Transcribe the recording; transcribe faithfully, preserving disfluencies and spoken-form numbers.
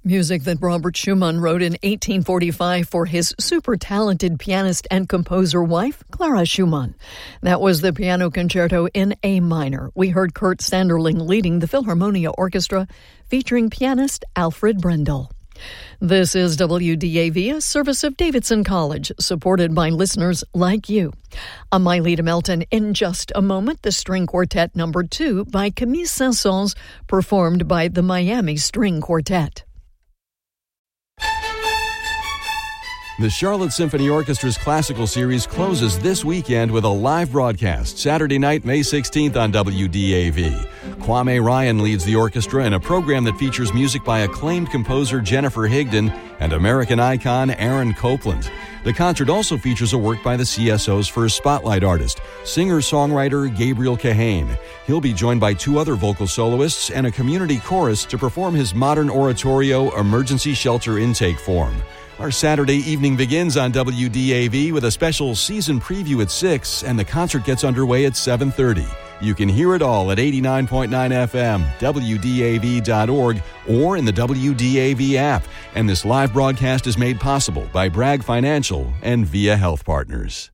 Music that Robert Schumann wrote in eighteen forty-five for his super talented pianist and composer wife, Clara Schumann. That was the piano concerto in A minor. We heard Kurt Sanderling leading the Philharmonia Orchestra, featuring pianist Alfred Brendel. This is W D A V, a service of Davidson College, supported by listeners like you. I'm Miley Melton. In just a moment, the String Quartet number two by Camille Saint-Saëns, performed by the Miami String Quartet. The Charlotte Symphony Orchestra's classical series closes this weekend with a live broadcast, Saturday night, May sixteenth on W D A V. Kwame Ryan leads the orchestra in a program that features music by acclaimed composer Jennifer Higdon and American icon Aaron Copland. The concert also features a work by the C S O's first spotlight artist, singer-songwriter Gabriel Kahane. He'll be joined by two other vocal soloists and a community chorus to perform his modern oratorio, Emergency Shelter Intake Form. Our Saturday evening begins on W D A V with a special season preview at six, and the concert gets underway at seven thirty. You can hear it all at eighty-nine point nine F M, W D A V dot org, or in the W D A V app. And this live broadcast is made possible by Bragg Financial and Via Health Partners.